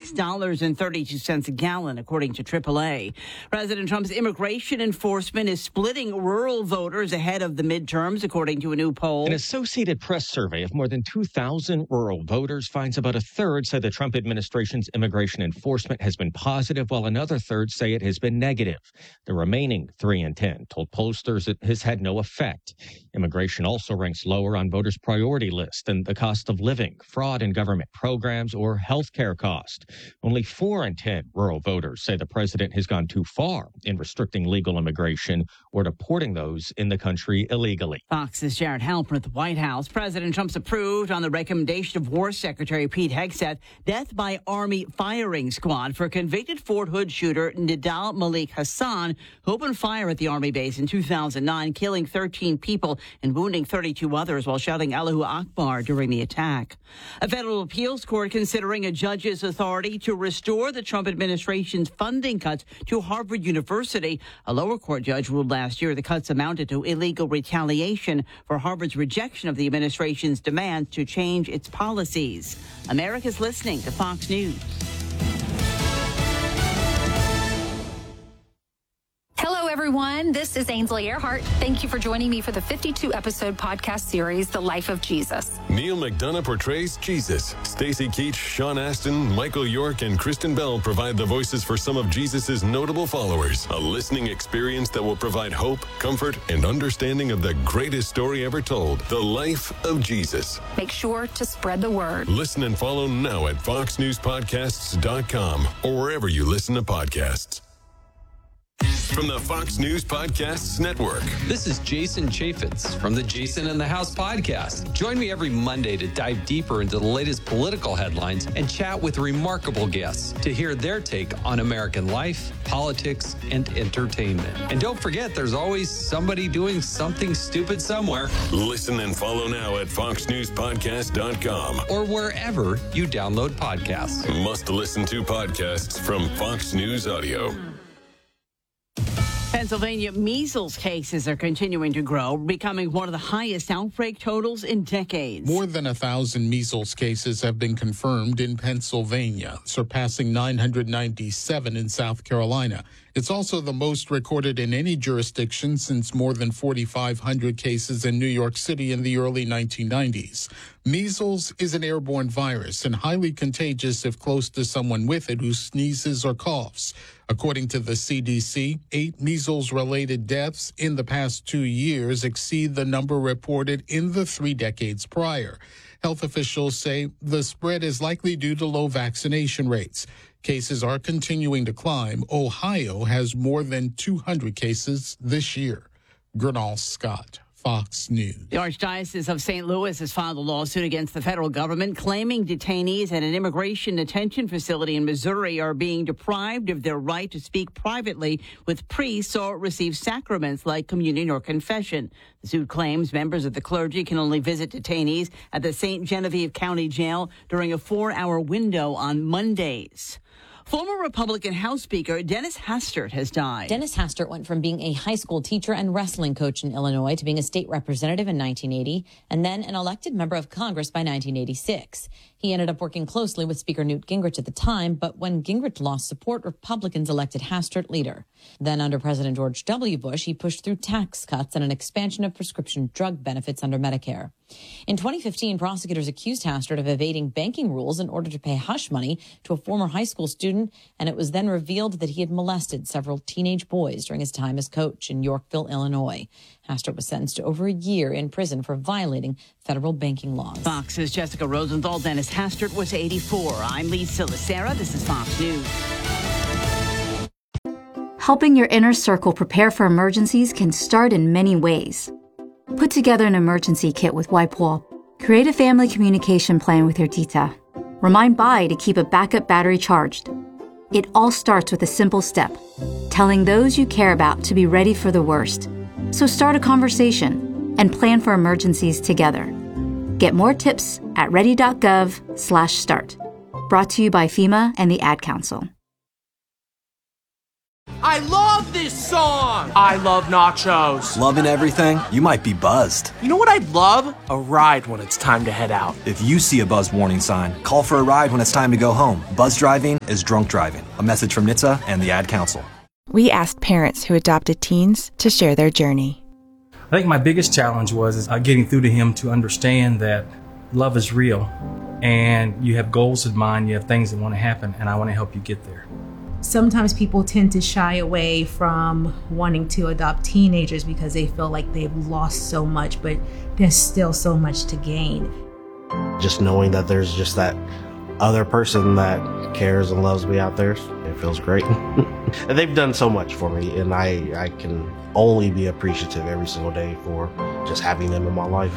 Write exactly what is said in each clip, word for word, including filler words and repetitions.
six dollars and thirty-two cents a gallon, according to triple A. President Trump's immigration enforcement is splitting rural voters ahead of the midterms, according to a new poll. An Associated Press survey of more than two thousand rural voters finds about a third say the Trump administration's immigration enforcement has been positive, while another third say it has been negative. The remaining three in ten told pollsters it has had no effect. Immigration also ranks lower on voters' priority list than the cost of living, fraud in government programs, or health care cost. Only four in ten rural voters say the president has gone too far in restricting legal immigration or deporting those in the country illegally. Fox's Jared Halpern at the White House. President Trump's approved on the recommendation of War Secretary Pete Hegseth death by Army firing squad for convicted Fort Hood shooter Nidal Malik Hassan, who opened fire at the Army base in two thousand nine, killing thirteen people and wounding thirty-two others while shouting Allahu Akbar during the attack. A federal appeals court considering a judge's authority to restore the Trump administration's funding cuts to Harvard University. A lower court judge ruled last year the cuts amounted to illegal retaliation for Harvard's rejection of the administration's demands to change its policies. America's listening to Fox News. Hello, everyone. This is Ainsley Earhart. Thank you for joining me for the fifty-two episode podcast series, The Life of Jesus. Neil McDonough portrays Jesus. Stacey Keach, Sean Astin, Michael York, and Kristen Bell provide the voices for some of Jesus' notable followers. A listening experience that will provide hope, comfort, and understanding of the greatest story ever told, The Life of Jesus. Make sure to spread the word. Listen and follow now at fox news podcasts dot com or wherever you listen to podcasts. From the Fox News Podcasts Network. This is Jason Chaffetz from the Jason in the House podcast. Join me every Monday to dive deeper into the latest political headlines and chat with remarkable guests to hear their take on American life, politics, and entertainment. And don't forget, there's always somebody doing something stupid somewhere. Listen and follow now at fox news podcast dot com or wherever you download podcasts. Must listen to podcasts from Fox News Audio. Pennsylvania measles cases are continuing to grow, becoming one of the highest outbreak totals in decades. More than a thousand measles cases have been confirmed in Pennsylvania, surpassing nine hundred ninety-seven in South Carolina. It's also the most recorded in any jurisdiction since more than forty-five hundred cases in New York City in the early nineteen nineties. Measles is an airborne virus and highly contagious if close to someone with it who sneezes or coughs. According to the C D C, eight measles-related deaths in the past two years exceed the number reported in the three decades prior. Health officials say the spread is likely due to low vaccination rates. Cases are continuing to climb. Ohio has more than two hundred cases this year. Gernal Scott, Fox News. The Archdiocese of Saint Louis has filed a lawsuit against the federal government claiming detainees at an immigration detention facility in Missouri are being deprived of their right to speak privately with priests or receive sacraments like communion or confession. The suit claims members of the clergy can only visit detainees at the Saint Genevieve County Jail during a four-hour window on Mondays. Former Republican House Speaker Dennis Hastert has died. Dennis Hastert went from being a high school teacher and wrestling coach in Illinois to being a state representative in nineteen eighty and then an elected member of Congress by nineteen eighty-six. He ended up working closely with Speaker Newt Gingrich at the time, but when Gingrich lost support, Republicans elected Hastert leader. Then under President George W. Bush, he pushed through tax cuts and an expansion of prescription drug benefits under Medicare. In twenty fifteen, prosecutors accused Hastert of evading banking rules in order to pay hush money to a former high school student, and it was then revealed that he had molested several teenage boys during his time as coach in Yorkville, Illinois. Hastert was sentenced to over a year in prison for violating federal banking laws. Fox's Jessica Rosenthal. Dennis Hastert was eighty-four. I'm Lisa Lacera. This is Fox News. Helping your inner circle prepare for emergencies can start in many ways. Put together an emergency kit with WipeWall. Create a family communication plan with your tita. Remind Bai to keep a backup battery charged. It all starts with a simple step, telling those you care about to be ready for the worst. So start a conversation and plan for emergencies together. Get more tips at ready.gov slash start. Brought to you by FEMA and the Ad Council. I love this song! I love nachos. Loving everything? You might be buzzed. You know what I'd love? A ride when it's time to head out. If you see a buzz warning sign, call for a ride when it's time to go home. Buzz driving is drunk driving. A message from N H T S A and the Ad Council. We asked parents who adopted teens to share their journey. I think my biggest challenge was is, uh, getting through to him to understand that love is real and you have goals in mind, you have things that want to happen, and I want to help you get there. Sometimes people tend to shy away from wanting to adopt teenagers because they feel like they've lost so much, but there's still so much to gain. Just knowing that there's just that other person that cares and loves me out there, it feels great. And they've done so much for me, and I, I can only be appreciative every single day for just having them in my life.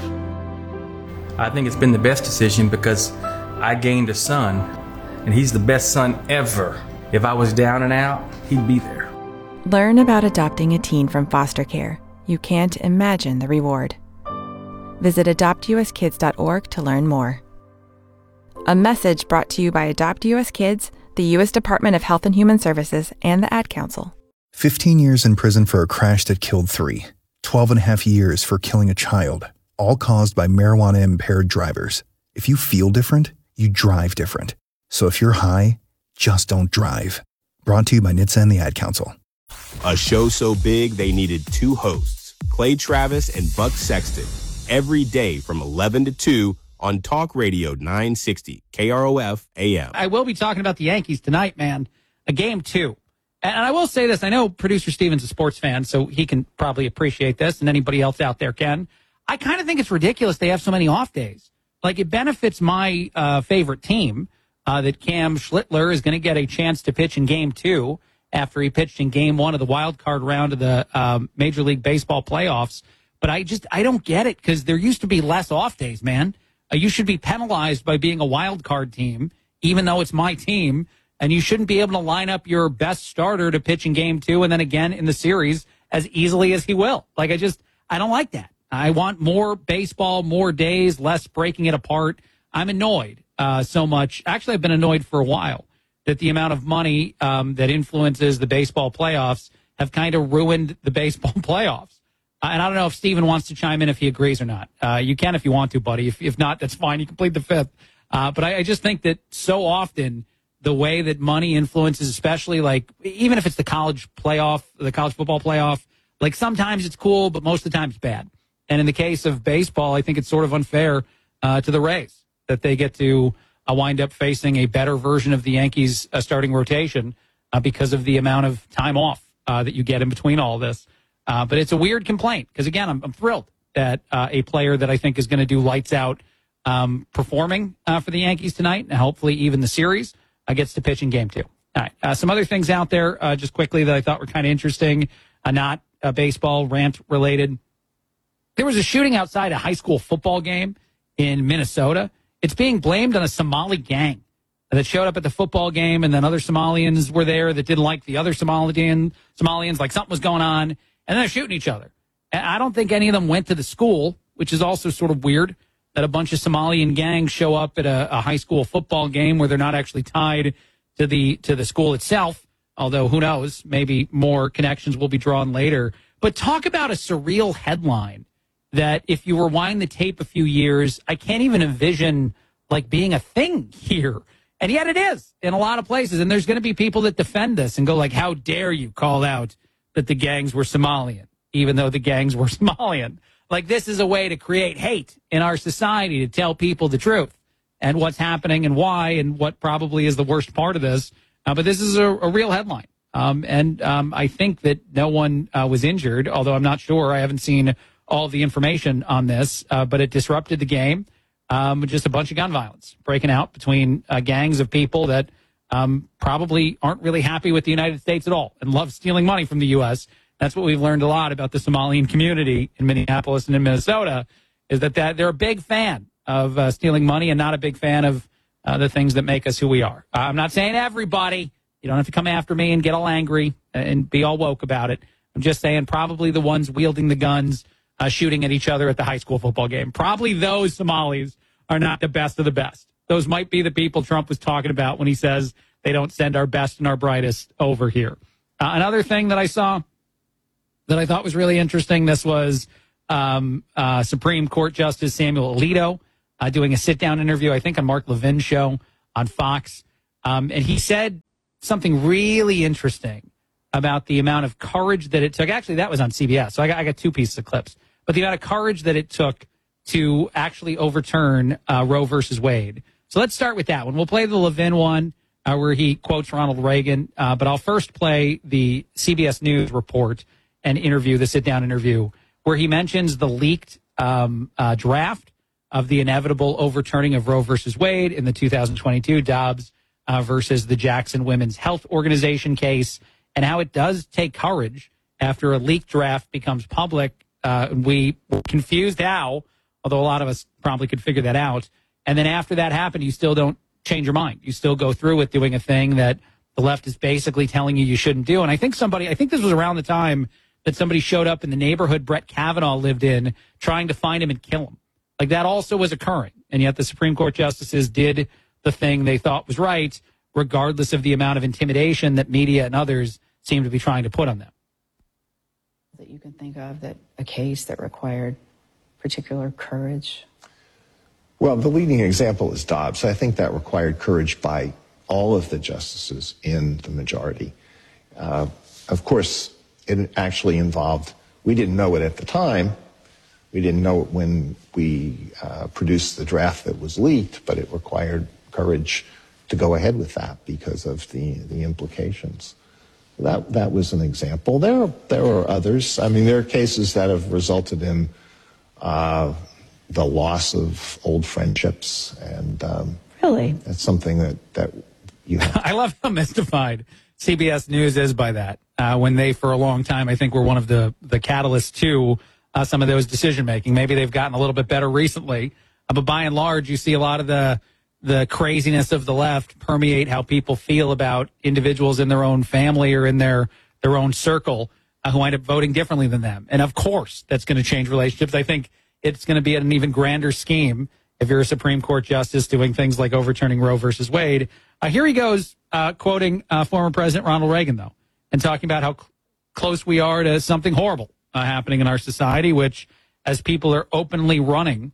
I think it's been the best decision because I gained a son, and he's the best son ever. If I was down and out, he'd be there. Learn about adopting a teen from foster care. You can't imagine the reward. Visit adopt u s kids dot org to learn more. A message brought to you by Adopt U S Kids, the U S Department of Health and Human Services, and the Ad Council. fifteen years in prison for a crash that killed three. twelve and a half years for killing a child, all caused by marijuana-impaired drivers. If you feel different, you drive different. So if you're high, just don't drive. Brought to you by N H T S A and the Ad Council. A show so big they needed two hosts, Clay Travis and Buck Sexton, every day from eleven to two on Talk Radio nine sixty K R O F A M. I will be talking about the Yankees tonight, man. A game two. And I will say this. I know producer Steven's a sports fan, so he can probably appreciate this, and anybody else out there can. I kind of think it's ridiculous they have so many off days. Like, it benefits my uh, favorite team uh, that Cam Schlittler is going to get a chance to pitch in game two after he pitched in game one of the wild card round of the um, Major League Baseball playoffs. But I just, I don't get it, because there used to be less off days, man. Uh, you should be penalized by being a wild card team, even though it's my team. And you shouldn't be able to line up your best starter to pitch in game two and then again in the series as easily as he will. Like, I just, I don't like that. I want more baseball, more days, less breaking it apart. I'm annoyed uh, so much. Actually, I've been annoyed for a while that the amount of money um, that influences the baseball playoffs have kind of ruined the baseball playoffs. Uh, and I don't know if Steven wants to chime in if he agrees or not. Uh, you can if you want to, buddy. If, if not, that's fine. You can plead the fifth. Uh, but I, I just think that so often the way that money influences, especially like, even if it's the college playoff, the college football playoff, like sometimes it's cool, but most of the time it's bad. And in the case of baseball, I think it's sort of unfair uh, to the Rays that they get to uh, wind up facing a better version of the Yankees uh, starting rotation uh, because of the amount of time off uh, that you get in between all this. Uh, but it's a weird complaint because, again, I'm, I'm thrilled that uh, a player that I think is going to do lights out um, performing uh, for the Yankees tonight, and hopefully even the series, uh, gets to pitch in game two. All right, uh, some other things out there uh, just quickly that I thought were kind of interesting, uh, not uh, baseball rant related. There was a shooting outside a high school football game in Minnesota. It's being blamed on a Somali gang that showed up at the football game, and then other Somalians were there that didn't like the other Somalian, Somalians, like something was going on, and then they're shooting each other. And I don't think any of them went to the school, which is also sort of weird that a bunch of Somalian gangs show up at a, a high school football game where they're not actually tied to the to the school itself, although who knows, maybe more connections will be drawn later. But talk about a surreal headline that if you rewind the tape a few years, I can't even envision like being a thing here. And yet it is in a lot of places. And there's going to be people that defend this and go like, how dare you call out that the gangs were Somalian, even though the gangs were Somalian. Like, this is a way to create hate in our society, to tell people the truth and what's happening and why and what probably is the worst part of this. Uh, but this is a, a real headline. Um, and um, I think that no one uh, was injured, although I'm not sure. I haven't seen all the information on this, uh, but it disrupted the game. Um, just a bunch of gun violence breaking out between uh, gangs of people that um, probably aren't really happy with the United States at all and love stealing money from the U S. That's what we've learned a lot about the Somalian community in Minneapolis and in Minnesota, is that, that they're a big fan of uh, stealing money and not a big fan of uh, the things that make us who we are. Uh, I'm not saying everybody. You don't have to come after me and get all angry and be all woke about it. I'm just saying probably the ones wielding the guns, uh, shooting at each other at the high school football game. Probably those Somalis are not the best of the best. Those might be the people Trump was talking about when he says they don't send our best and our brightest over here. Uh, another thing that I saw that I thought was really interesting, this was um, uh, Supreme Court Justice Samuel Alito uh, doing a sit-down interview, I think on Mark Levin's show on Fox. Um, and he said something really interesting about the amount of courage that it took. Actually, that was on C B S, so I got, I got two pieces of clips. But the amount of courage that it took to actually overturn uh, Roe versus Wade. So let's start with that one. We'll play the Levin one uh, where he quotes Ronald Reagan. Uh, but I'll first play the C B S News report and interview, the sit-down interview, where he mentions the leaked um, uh, draft of the inevitable overturning of Roe versus Wade in the two thousand twenty-two Dobbs uh, versus the Jackson Women's Health Organization case, and how it does take courage after a leaked draft becomes public. Uh, we were confused how, although a lot of us probably could figure that out. And then after that happened, you still don't change your mind. You still go through with doing a thing that the left is basically telling you you shouldn't do. And I think somebody, I think this was around the time that somebody showed up in the neighborhood Brett Kavanaugh lived in trying to find him and kill him. Like that also was occurring. And yet the Supreme Court justices did the thing they thought was right, regardless of the amount of intimidation that media and others seem to be trying to put on them. That you can think of that a case that required particular courage? Well, the leading example is Dobbs. I think that required courage by all of the justices in the majority. Uh, of course, it actually involved, we didn't know it at the time. We didn't know it when we uh, produced the draft that was leaked, but it required courage to go ahead with that because of the, the implications. That that was an example. There are, there are others. I mean, there are cases that have resulted in uh, the loss of old friendships, and um, really, that's something that that you have. I love how mystified C B S News is by that. Uh, when they, for a long time, I think were one of the the catalysts to uh, some of those decision making. Maybe they've gotten a little bit better recently, uh, but by and large, you see a lot of the. the craziness of the left permeate how people feel about individuals in their own family or in their, their own circle uh, who wind up voting differently than them. And of course, that's going to change relationships. I think it's going to be an even grander scheme if you're a Supreme Court justice doing things like overturning Roe versus Wade. Uh, here he goes, uh, quoting uh, former President Ronald Reagan, though, and talking about how cl- close we are to something horrible uh, happening in our society, which as people are openly running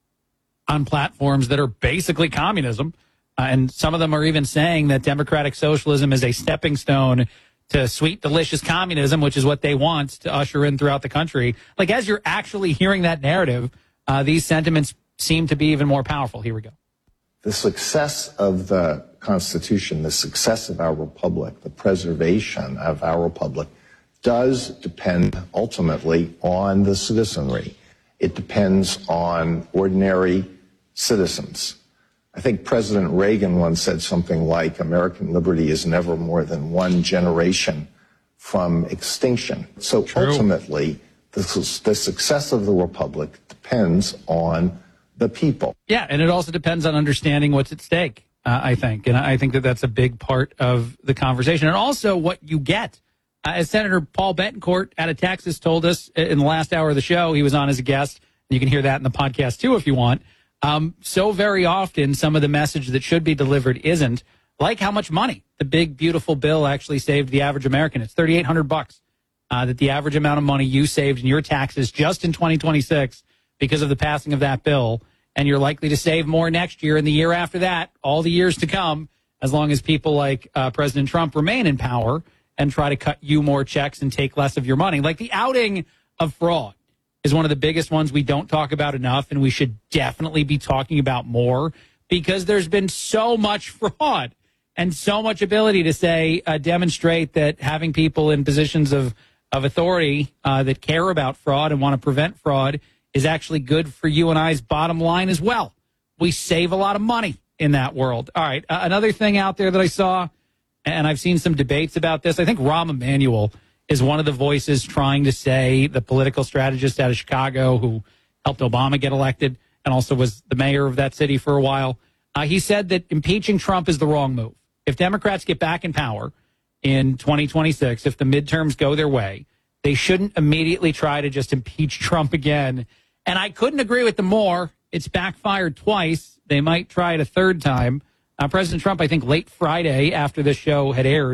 on platforms that are basically communism. Uh, and some of them are even saying that democratic socialism is a stepping stone to sweet, delicious communism, which is what they want to usher in throughout the country. Like, as you're actually hearing that narrative, uh, these sentiments seem to be even more powerful. Here we go. The success of the Constitution, the success of our republic, the preservation of our republic does depend ultimately on the citizenry. It depends on ordinary citizens. I think President Reagan once said something like, American liberty is never more than one generation from extinction. So True. ultimately, the, the success of the republic depends on the people. Yeah, and it also depends on understanding what's at stake, uh, I think. And I think that that's a big part of the conversation. And also what you get. Uh, as Senator Paul Bettencourt out of Texas told us in the last hour of the show, he was on as a guest. You can hear that in the podcast, too, if you want. Um, so very often, some of the message that should be delivered isn't, like how much money the big, beautiful bill actually saved the average American. It's thirty-eight hundred bucks uh, that the average amount of money you saved in your taxes just in twenty twenty-six because of the passing of that bill. And you're likely to save more next year and the year after that, all the years to come, as long as people like uh, President Trump remain in power and try to cut you more checks and take less of your money. Like the outing of fraud is one of the biggest ones we don't talk about enough, and we should definitely be talking about more because there's been so much fraud and so much ability to say, uh, demonstrate that having people in positions of, of authority uh, that care about fraud and want to prevent fraud is actually good for you and I's bottom line as well. We save a lot of money in that world. All right, uh, another thing out there that I saw, and I've seen some debates about this, I think Rahm Emanuel is one of the voices trying to say, the political strategist out of Chicago who helped Obama get elected and also was the mayor of that city for a while. Uh, he said that impeaching Trump is the wrong move. If Democrats get back in power in twenty twenty-six, if the midterms go their way, they shouldn't immediately try to just impeach Trump again. And I couldn't agree with them more. It's backfired twice. They might try it a third time. Uh, President Trump, I think late Friday after this show had aired,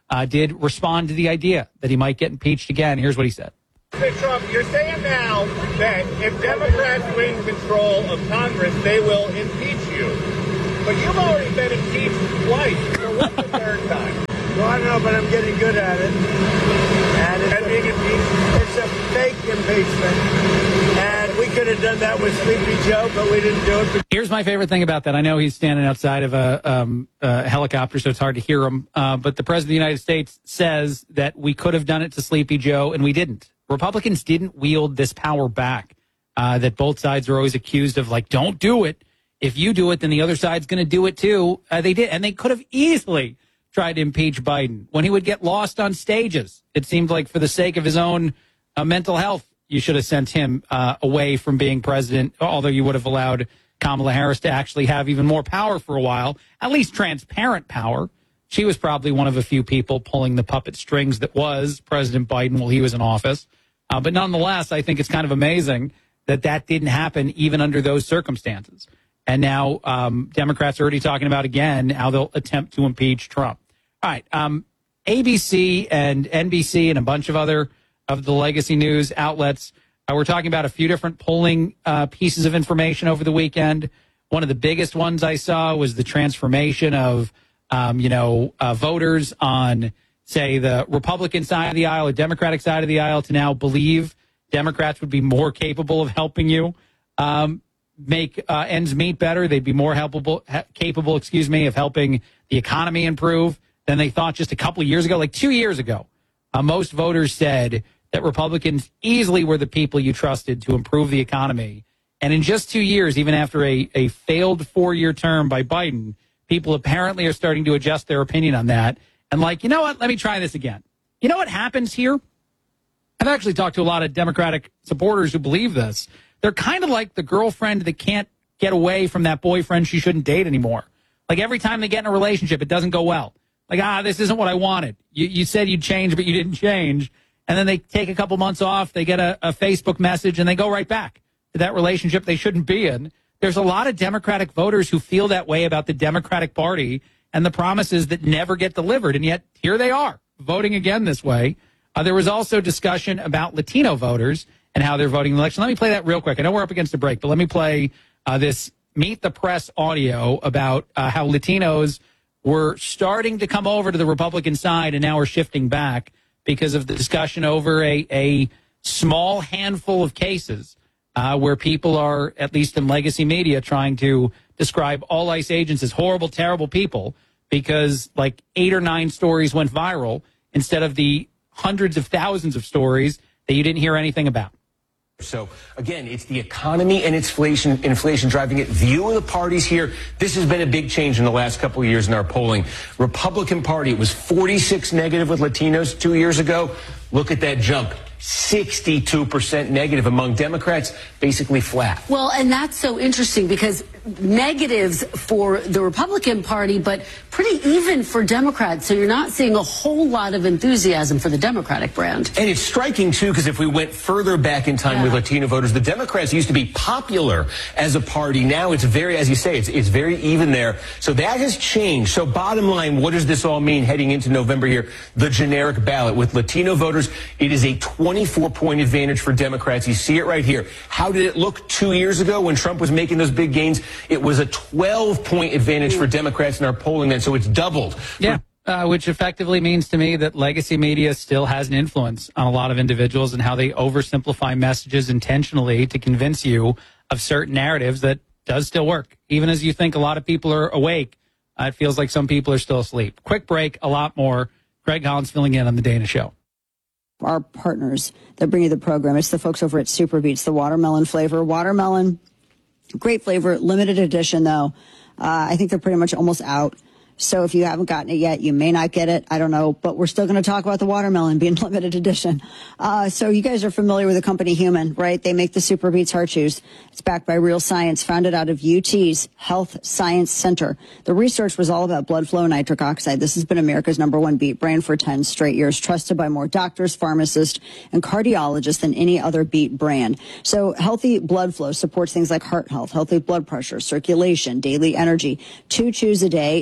uh, did respond to the idea that he might get impeached again. Here's what he said. Mister Trump, you're saying now that if Democrats win control of Congress, they will impeach you. But you've already been impeached twice, so what's the third time? Well, I don't know, but I'm getting good at it. And it's, a, being impeached. It's a fake impeachment. And we could have done that with Sleepy Joe, but we didn't do it. Here's my favorite thing about that. I know he's standing outside of a, um, a helicopter, so it's hard to hear him. Uh, but the President of the United States says that we could have done it to Sleepy Joe, and we didn't. Republicans didn't wield this power back uh, that both sides are always accused of, like, don't do it. If you do it, then the other side's going to do it, too. Uh, they did, and they could have easily tried to impeach Biden when he would get lost on stages. It seemed like for the sake of his own uh, mental health, you should have sent him uh, away from being president, although you would have allowed Kamala Harris to actually have even more power for a while, at least transparent power. She was probably one of a few people pulling the puppet strings that was President Biden while he was in office. Uh, but nonetheless, I think it's kind of amazing that that didn't happen even under those circumstances. And now um, Democrats are already talking about, again, how they'll attempt to impeach Trump. All right. Um, A B C and N B C and a bunch of other of the legacy news outlets, uh, we're talking about a few different polling uh, pieces of information over the weekend. One of the biggest ones I saw was the transformation of, um, you know, uh, voters on, say, the Republican side of the aisle or Democratic side of the aisle to now believe Democrats would be more capable of helping you um, make uh, ends meet better. They'd be more helpable, ha- capable, excuse me, of helping the economy improve than they thought just a couple of years ago. Like two years ago, uh, most voters said that Republicans easily were the people you trusted to improve the economy. And in just two years, even after a, a failed four-year term by Biden, people apparently are starting to adjust their opinion on that. And like, you know what? Let me try this again. You know what happens here? I've actually talked to a lot of Democratic supporters who believe this. They're kind of like the girlfriend that can't get away from that boyfriend she shouldn't date anymore. Like every time they get in a relationship, it doesn't go well. Like, ah, this isn't what I wanted. You, you said you'd change, but you didn't change. And then they take a couple months off, they get a, a Facebook message, and they go right back to that relationship they shouldn't be in. There's a lot of Democratic voters who feel that way about the Democratic Party and the promises that never get delivered. And yet here they are voting again this way. Uh, there was also discussion about Latino voters and how they're voting in the election. Let me play that real quick. I know we're up against a break, but let me play uh, this Meet the Press audio about uh, how Latinos were starting to come over to the Republican side and now are shifting back because of the discussion over a, a small handful of cases uh, where people are, at least in legacy media, trying to describe all ICE agents as horrible, terrible people because like eight or nine stories went viral instead of the hundreds of thousands of stories that you didn't hear anything about. So, again, it's the economy and inflation, inflation driving it. View of the parties here. This has been a big change in the last couple of years in our polling. Republican Party, it was forty-six negative with Latinos two years ago. Look at that jump. sixty-two percent negative among Democrats, basically flat. Well, and that's so interesting because negatives for the Republican Party, but pretty even for Democrats. So you're not seeing a whole lot of enthusiasm for the Democratic brand. And it's striking, too, because if we went further back in time yeah. with Latino voters, the Democrats used to be popular as a party. Now it's very, as you say, it's, it's very even there. So that has changed. So bottom line, what does this all mean heading into November here? The generic ballot with Latino voters, it is a twenty-four point advantage for Democrats. You see it right here. How did it look two years ago when Trump was making those big gains? It was a twelve point advantage for Democrats in our polling then, so it's doubled. Yeah, uh, which effectively means to me that legacy media still has an influence on a lot of individuals and how they oversimplify messages intentionally to convince you of certain narratives that does still work. Even as you think a lot of people are awake, uh, it feels like some people are still asleep. Quick break, a lot more. Greg Collins filling in on The Dana Show. Our partners that bring you the program, it's the folks over at Super Beets, the watermelon flavor. Watermelon, great flavor, limited edition, though. Uh, I think they're pretty much almost out. So if you haven't gotten it yet, you may not get it. I don't know, but we're still going to talk about the watermelon being limited edition. Uh, so you guys are familiar with the company Human, right? They make the Super Beets heart chews. It's backed by real science, founded out of U T's Health Science Center. The research was all about blood flow and nitric oxide. This has been America's number one beet brand for ten straight years, trusted by more doctors, pharmacists, and cardiologists than any other beet brand. So healthy blood flow supports things like heart health, healthy blood pressure, circulation, daily energy. Two chews a day is what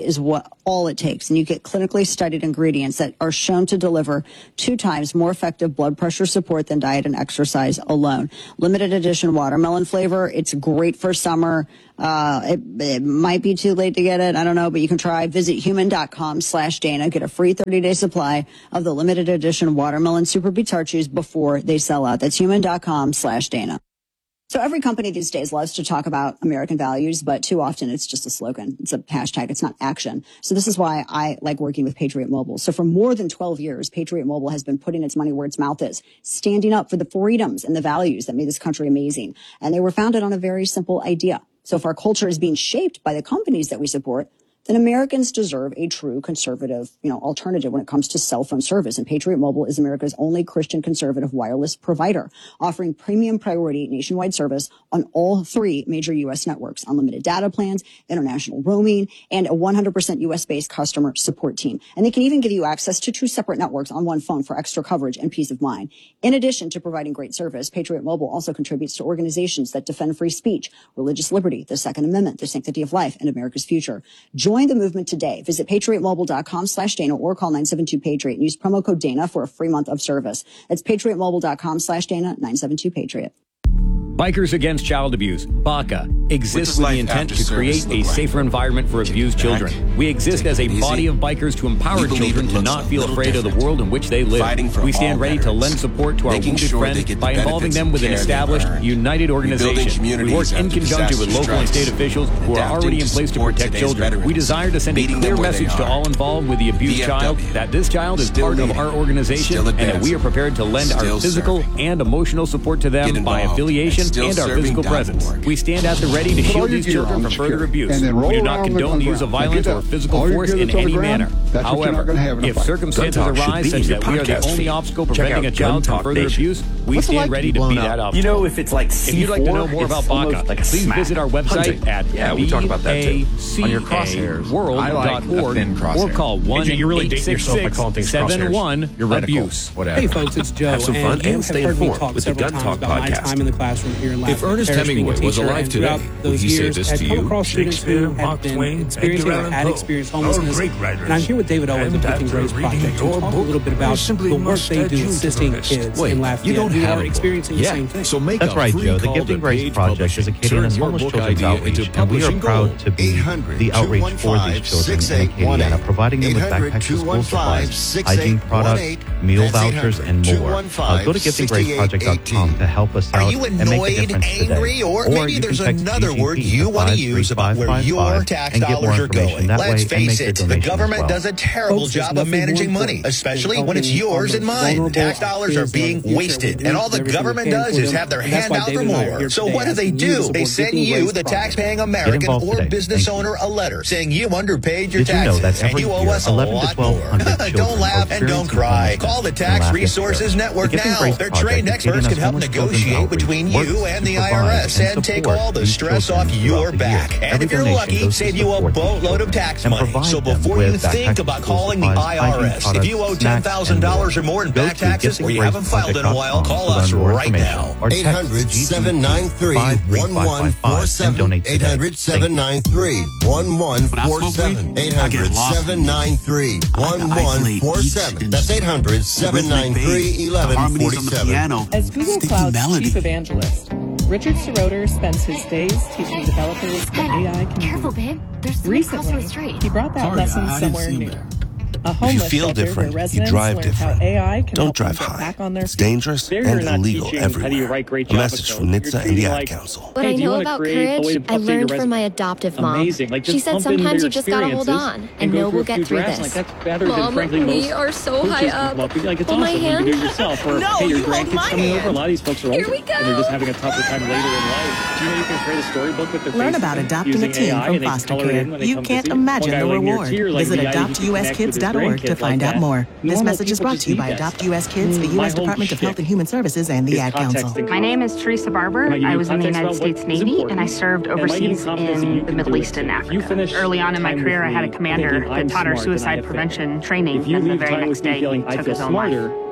all it takes. And you get clinically studied ingredients that are shown to deliver two times more effective blood pressure support than diet and exercise alone. Limited edition watermelon flavor. It's great for summer. Uh, it, it might be too late to get it. I don't know, but you can try. Visit human.com slash Dana. Get a free thirty day supply of the limited edition watermelon Super Beets Heart Chews before they sell out. That's human.com slash Dana. So every company these days loves to talk about American values, but too often it's just a slogan. It's a hashtag. It's not action. So this is why I like working with Patriot Mobile. So for more than twelve years, Patriot Mobile has been putting its money where its mouth is, standing up for the freedoms and the values that made this country amazing. And they were founded on a very simple idea. So if our culture is being shaped by the companies that we support, then Americans deserve a true conservative, you know, alternative when it comes to cell phone service. And Patriot Mobile is America's only Christian conservative wireless provider, offering premium priority nationwide service on all three major U S networks, unlimited data plans, international roaming, and a one hundred percent U S-based customer support team. And they can even give you access to two separate networks on one phone for extra coverage and peace of mind. In addition to providing great service, Patriot Mobile also contributes to organizations that defend free speech, religious liberty, the Second Amendment, the sanctity of life, and America's future. Join Join the movement today. Visit patriotmobile.com slash Dana or call nine seven two Patriot and use promo code Dana for a free month of service. That's patriotmobile.com slash Dana, nine seven two Patriot. Bikers Against Child Abuse, B A C A, exists with the intent to create a safer environment for abused children. We exist as a body of bikers to empower children to not feel afraid of the world in which they live. We stand ready to lend support to our wounded friends by involving them with an established, united organization. We work in conjunction with local and state officials who are already in place to protect children. We desire to send a clear message to all involved with the abused child that this child is part of our organization and that we are prepared to lend our physical and emotional support to them by affiliation and our physical presence. We stand at the ready to shield these children from further abuse. We do not condone the use of violence or physical force in any manner. However, if circumstances arise such that we are the only obstacle preventing a child from further abuse, we stand ready to be that obstacle. You know, if it's like C four, if you'd like to know more about B A C A, like please visit our website at yeah, we talk about that too. On your crosshairs, world dot org or call one eight six six seven one abuse. Hey folks, it's Joe. Have some fun and, and stay informed with the Gun Talk about podcast. My time in the classroom here in If Ernest Hemingway was alive today, would he say this to you? Shakespeare, Mark Twain, experiencing or had experienced homelessness. And I'm here with David Owens of Lifting Grace Project to talk a little bit about the work they do assisting kids in Lafayette who are experiencing the same thing. So make That's right, Joe. The Gifting Grace Project is a Acadiana's homeless children's outreach, and we are proud to be the outreach for these children in Acadiana, providing them with backpacks to school supplies, hygiene products, meal vouchers, and more. Uh, go to gifting grace project dot com to help us out and make a difference today. Or maybe there's another word you want to use about where your tax dollars are going. Let's face it, the government does a terrible job of managing money, especially when it's yours and mine. Tax dollars are being wasted, and all the government does is have their hand out for more. So what do they do? They send you, the tax-paying American or business owner, a letter saying you underpaid your taxes and you owe us a lot more. Don't laugh and don't cry. Call the Tax Resources Network now. Their trained experts can help negotiate between you and the I R S and take all the stress off your back. And if you're lucky, save you a boatload of tax money. So before you think about calling the I R S, if you owe ten thousand dollars or more in back taxes or you haven't filed in a while, call us right now. eight hundred, seven nine three, one one four seven. eight hundred, seven nine three, one one four seven. eight hundred, seven nine three, one one four seven. That's eight hundred, seven nine three, one one four seven. As Google Cloud's chief evangelist, Richard Seroter spends his days teaching developers that A I can Careful, do. babe. There's Recently, he brought that Sorry, lesson I- I somewhere didn't see new. that. A homeless If you feel shelter where different, you residents drive learn different. how A I can Don't help them drive get high. back on their It's feet. dangerous There and you're not illegal teaching how do you everywhere. write great A Java message code. from You're NHTSA and treating the Ad like- Council. What Hey, I do you know wanna about create a way courage, to I update your learned resume? from my adoptive mom. Amazing. Like, She just said pump in their sometimes you just gotta hold experiences on and and go know through we'll a get few through drafts. this. Like, that's better Mom, than, frankly, we most are so coaches high can up. come up with. Like, it's Hold my awesome when you hand. do it yourself. Or, No, hey, your you hold grandkids my coming hand. over. A lot of these folks are Here older, we go. and they're just having a tougher time later in life. Do you know you can create a storybook with their Learn faces about in adopting using a teen A I, from and they can foster color it care. in when they You come to can't see. imagine One guy the laying near a reward. tier, like Visit the guy who adopt can U S connect kids with his dot org to grandkids find like out that. more. This Normal message is people brought just to you need by that Adopt stuff. U S Kids, the Mm, U my S whole Department of Health shtick and Human Services, and the is Ad Council. context My name is Teresa Barber. Am I giving I you was in the context United about States what is Navy, important? and I served Am I giving overseas confidence that you in the can Middle do East it? and If you Africa. finish Early on in my time career, with I had a me commander thinking, I'm that taught our smarter than I suicide have prevention failed. training, If you and the leave very time next with me day feeling he I took feel his own life. smarter,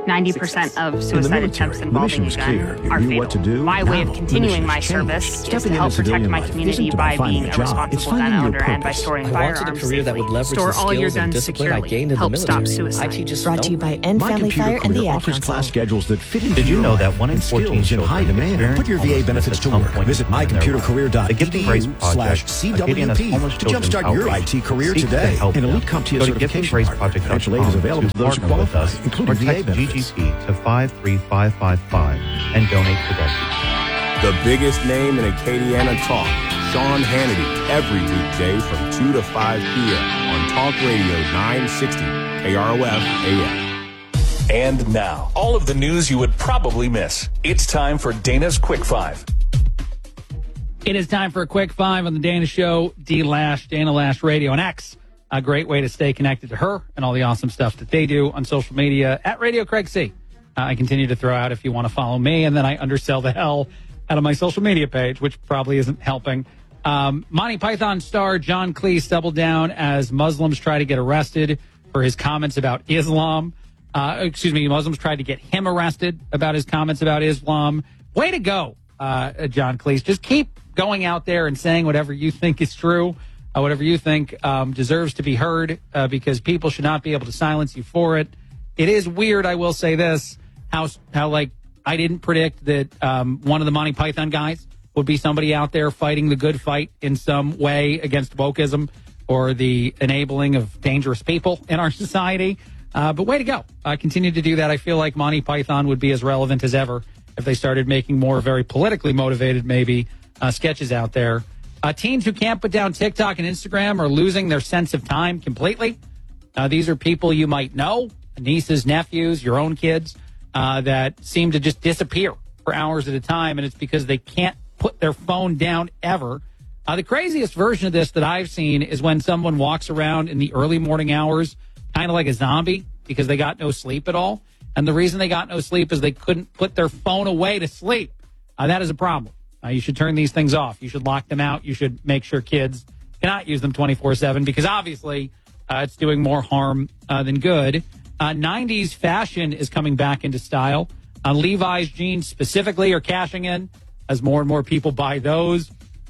ninety percent of suicide attempts involving a gun are fatal. My way of continuing my service is to help protect my community by being a responsible gun owner and by storing firearms safely. Store all your guns securely. Help stop suicide. Brought to you by End Family Fire and the Ad Council. Class schedules that fit into Did you your know life that one in and fourteen skills in high demand? Put your V A benefits to work. Visit my computer career dot e d u slash C W P to jumpstart your I T career today. An elite CompTIA certification card. Financial aid is available to those who qualify, including V A benefits. G G P to five three five five five and donate today. The biggest name in Acadiana talk, Sean Hannity, every weekday from two to five p.m. on Talk Radio nine sixty K R O F A M. And now, all of the news you would probably miss. It's time for Dana's Quick Five. It is time for a Quick Five on the Dana Show, D Lash, Dana Lash Radio, and X. A great way to stay connected to her and all the awesome stuff that they do on social media at Radio Craig C. Uh, I continue to throw out if you want to follow me, and then I undersell the hell out of my social media page, which probably isn't helping. Um, Monty Python star John Cleese doubled down as Muslims try to get arrested for his comments about Islam. Uh, excuse me, Muslims tried to get him arrested about his comments about Islam. Way to go, uh, John Cleese. Just keep going out there and saying whatever you think is true. Uh, whatever you think um, deserves to be heard, uh, because people should not be able to silence you for it. It is weird, I will say this, how, how like, I didn't predict that um, one of the Monty Python guys would be somebody out there fighting the good fight in some way against wokeism or the enabling of dangerous people in our society. Uh, but way to go. Uh, continue to do that. I feel like Monty Python would be as relevant as ever if they started making more very politically motivated, maybe, uh, sketches out there. Uh, teens who can't put down TikTok and Instagram are losing their sense of time completely. Uh, these are people you might know, nieces, nephews, your own kids, uh, that seem to just disappear for hours at a time, and it's because they can't put their phone down ever. Uh, the craziest version of this that I've seen is when someone walks around in the early morning hours kind of like a zombie because they got no sleep at all. And the reason they got no sleep is they couldn't put their phone away to sleep. Uh, that is a problem. Uh, you should turn these things off. You should lock them out. You should make sure kids cannot use them twenty-four seven because obviously uh, it's doing more harm uh, than good. Uh, nineties fashion is coming back into style. Uh, Levi's jeans specifically are cashing in as more and more people buy those.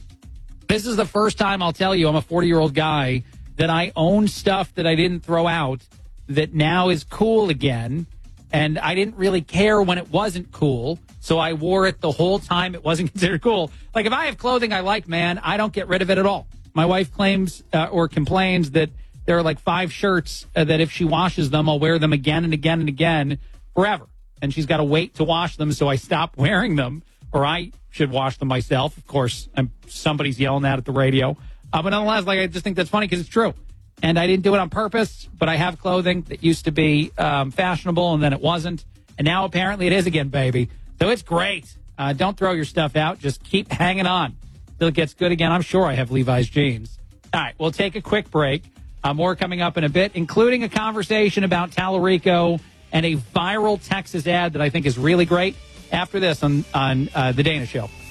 This is the first time, I'll tell you, I'm a forty-year-old guy, that I own stuff that I didn't throw out that now is cool again. And I didn't really care when it wasn't cool. So I wore it the whole time it wasn't considered cool. Like if I have clothing I like, man, I don't get rid of it at all. My wife claims uh, or complains that there are like five shirts uh, that if she washes them, I'll wear them again and again and again forever. And she's got to wait to wash them. So I stop wearing them, or I should wash them myself. Of course, I'm, somebody's yelling that at the radio. Uh, but nonetheless, like I just think that's funny because it's true. And I didn't do it on purpose, but I have clothing that used to be um, fashionable and then it wasn't. And now apparently it is again, baby. So it's great. Uh, don't throw your stuff out. Just keep hanging on till it gets good again. I'm sure I have Levi's jeans. All right, we'll take a quick break. Uh, more coming up in a bit, including a conversation about Tallarico and a viral Texas ad that I think is really great after this on, on uh, The Dana Show.